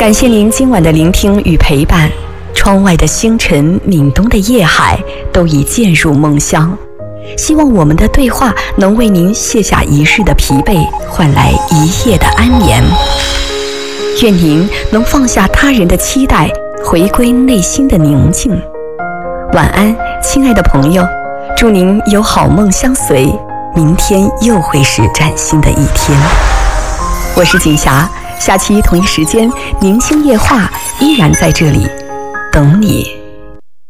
感谢您今晚的聆听与陪伴。窗外的星辰，闽东的夜海，都已渐入梦乡。希望我们的对话能为您卸下一日的疲惫，换来一夜的安眠。愿您能放下他人的期待，回归内心的宁静。晚安，亲爱的朋友，祝您有好梦相随，明天又会是崭新的一天。我是景霞，下期同一时间，宁静夜话依然在这里等你。